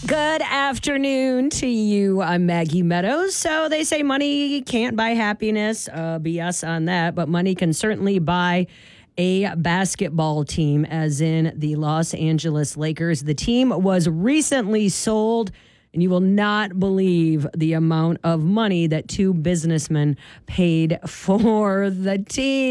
Good afternoon to you. I'm Maggie Meadows. So they say money can't buy happiness. BS on that. But money can certainly buy a basketball team, as in the Los Angeles Lakers. The team was recently sold, and you will not believe the amount of money that two businessmen paid for the team.